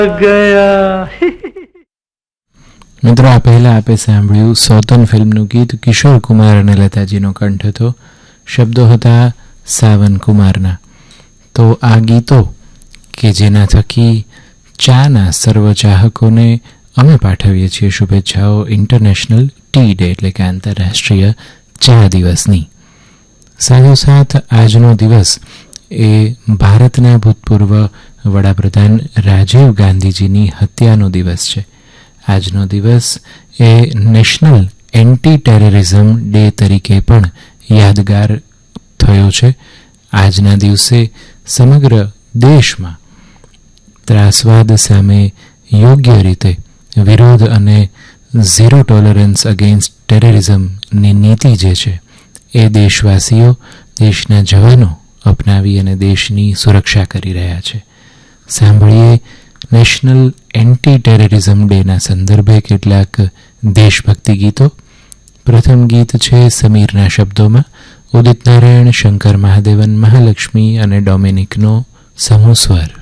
ગયા. મિત્રો, આ પહેલા આપે સાંભળ્યું સૌતન ફિલ્મનું ગીત. કિશોર કુમાર અને લતાજીનો કંઠ હતો, શબ્દો હતા સાવન કુમારના. તો આ ગીતો કે જેના થકી ચાના સર્વ ચાહકોને અમે પાઠવીએ છીએ શુભેચ્છાઓ ઇન્ટરનેશનલ ટી ડે એટલે કે આંતરરાષ્ટ્રીય ચા દિવસની. સાથોસાથ આજનો દિવસ એ ભારતના ભૂતપૂર્વ વડાપ્રધાન રાજીવ ગાંધીજીની હત્યાનો દિવસ છે. આજનો દિવસ એ નેશનલ એન્ટી ટેરરિઝમ ડે તરીકે પણ યાદગાર થયો છે. આજના દિવસે સમગ્ર દેશમાં ત્રાસવાદ સામે યોગ્ય રીતે વિરોધ અને ઝીરો ટોલરન્સ અગેન્સ્ટ ટેરરિઝમની નીતિ જે છે એ દેશવાસીઓ, દેશના જવાનો અપનાવી અને દેશની સુરક્ષા કરી રહ્યા છે. સાંભળીએ નેશનલ એન્ટી ટેરરિઝમ ડેના સંદર્ભે કેટલાક દેશભક્તિ ગીતો. પ્રથમ ગીત છે સમીરના શબ્દોમાં, ઉદિત નારાયણ, શંકર મહાદેવન, મહાલક્ષ્મી અને ડોમિનિકનો સમૂહ સ્વર.